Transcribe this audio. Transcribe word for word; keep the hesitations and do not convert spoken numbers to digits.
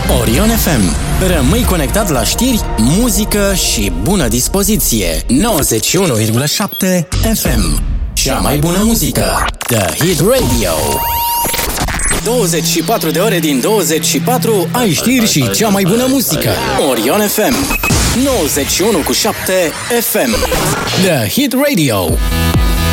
Orion F M. Rămâi conectat la știri, muzică și bună dispoziție. nouăzeci și unu virgulă șapte F M. Cea mai bună muzică. The Hit Radio. douăzeci și patru de ore din douăzeci și patru ai știri și cea mai bună muzică. Orion F M. nouăzeci și unu virgulă șapte F M. The Hit Radio.